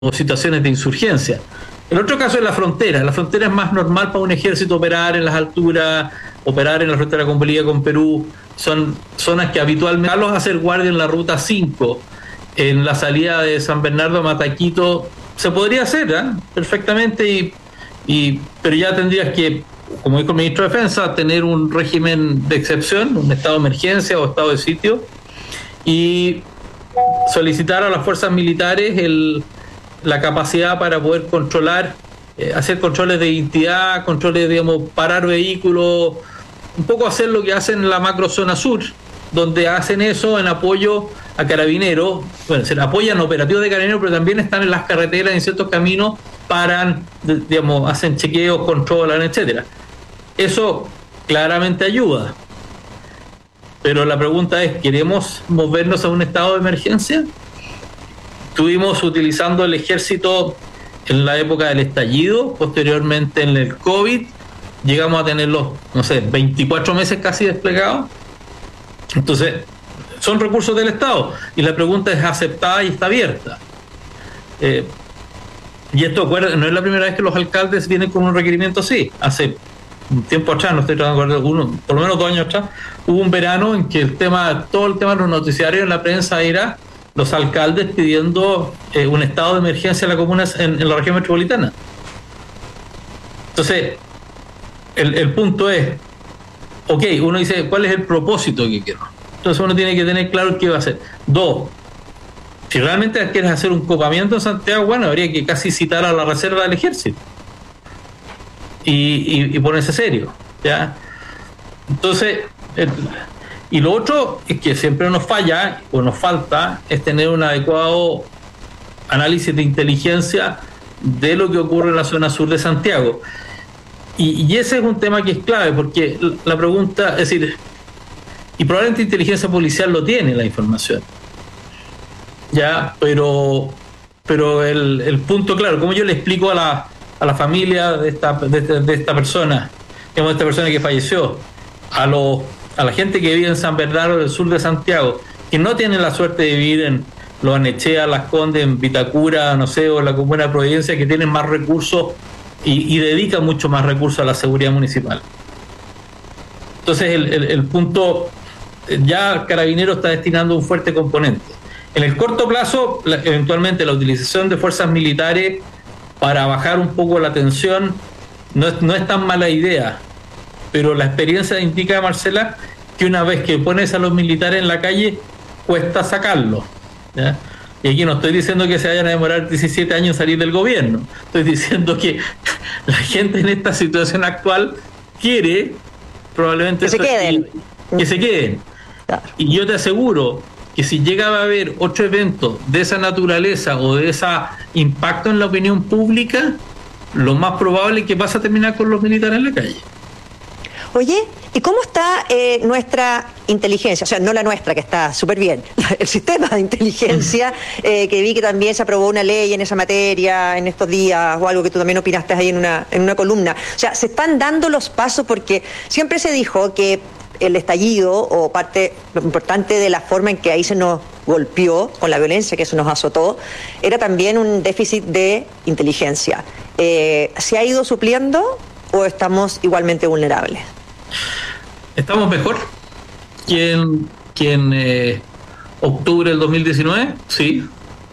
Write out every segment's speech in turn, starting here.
situaciones de insurgencia. El otro caso es la frontera. La frontera es más normal para un ejército operar en las alturas, operar en la frontera con Bolivia, con Perú. Son zonas que habitualmente los hacer guardia en la ruta 5, en la salida de San Bernardo a Mataquito, se podría hacer perfectamente, pero ya tendrías que, como dijo el ministro de Defensa, tener un régimen de excepción, un estado de emergencia o estado de sitio, y solicitar a las fuerzas militares la capacidad para poder controlar, hacer controles de identidad, controles, digamos, parar vehículos, un poco hacer lo que hacen en la macrozona sur, donde hacen eso en apoyo a carabineros. Bueno, se apoyan operativos de carabineros, pero también están en las carreteras, en ciertos caminos, paran, digamos, hacen chequeos, controlan, etcétera. Eso claramente ayuda. Pero la pregunta es, ¿queremos movernos a un estado de emergencia? Estuvimos utilizando el ejército en la época del estallido, posteriormente en el COVID, llegamos a tenerlos, 24 meses casi desplegados. Entonces, son recursos del Estado, y la pregunta es aceptada y está abierta. Y esto, no es la primera vez que los alcaldes vienen con un requerimiento así. Hace un tiempo atrás, no estoy tratando de acordar, por lo menos 2 años atrás, hubo un verano en que todo el tema de los noticiarios en la prensa era los alcaldes pidiendo un estado de emergencia en la comuna, en la región metropolitana. Entonces, el punto es, uno dice, ¿cuál es el propósito que quiero? Entonces uno tiene que tener claro qué va a hacer. 2, si realmente quieres hacer un copamiento en Santiago, bueno, habría que casi citar a la reserva del ejército y ponerse serio, ¿ya? Entonces, y lo otro es que siempre nos falla o nos falta es tener un adecuado análisis de inteligencia de lo que ocurre en la zona sur de Santiago. Y ese es un tema que es clave, porque la pregunta, es decir, y probablemente inteligencia policial lo tiene la información, ya, pero el punto, claro, como yo le explico a la familia de esta persona, digamos, de esta persona que falleció, a la gente que vive en San Bernardo del sur de Santiago, que no tienen la suerte de vivir en Los Anechea, Las Condes, en Vitacura, o en la comuna de Providencia, que tienen más recursos y dedican mucho más recursos a la seguridad municipal. Entonces el punto, ya Carabineros está destinando un fuerte componente. En el corto plazo, eventualmente la utilización de fuerzas militares para bajar un poco la tensión no es tan mala idea, pero la experiencia indica, Marcela, que una vez que pones a los militares en la calle, cuesta sacarlos, ¿ya? Y aquí no estoy diciendo que se vayan a demorar 17 años en salir del gobierno, estoy diciendo que la gente en esta situación actual quiere probablemente que se queden. Que se queden. Claro. Y yo te aseguro que si llega a haber otro evento de esa naturaleza o de ese impacto en la opinión pública, lo más probable es que vas a terminar con los militares en la calle. Oye, ¿y cómo está nuestra inteligencia? O sea, no la nuestra, que está súper bien, el sistema de inteligencia, que vi que también se aprobó una ley en esa materia en estos días, o algo que tú también opinaste ahí en una columna. O sea, se están dando los pasos, porque siempre se dijo que el estallido, o parte importante de la forma en que ahí se nos golpeó, con la violencia que se nos azotó, era también un déficit de inteligencia. ¿Se ha ido supliendo o estamos igualmente vulnerables? Estamos mejor que en octubre del 2019, sí,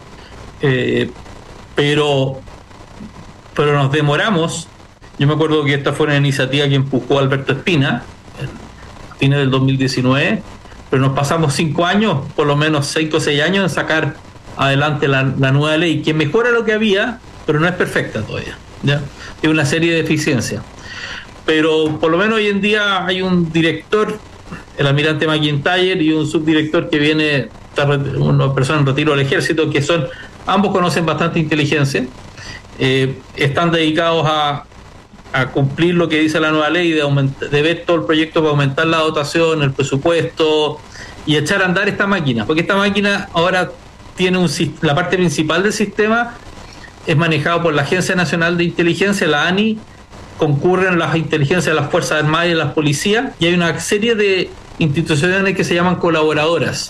pero nos demoramos. Yo me acuerdo que esta fue una iniciativa que empujó Alberto Espina a fines del 2019, pero nos pasamos 5 años, por lo menos 5 o 6 años, en sacar adelante la nueva ley, que mejora lo que había, pero no es perfecta todavía, ¿ya? Hay una serie de deficiencias. Pero por lo menos hoy en día hay un director, el almirante McIntyre, y un subdirector que viene, una persona en retiro del ejército, que ambos conocen bastante inteligencia, están dedicados a cumplir lo que dice la nueva ley, de ver todo el proyecto para aumentar la dotación, el presupuesto, y echar a andar esta máquina, porque esta máquina ahora tiene la parte principal del sistema es manejado por la Agencia Nacional de Inteligencia, la ANI. Concurren las inteligencias de las Fuerzas Armadas y de las policías, y hay una serie de instituciones que se llaman colaboradoras,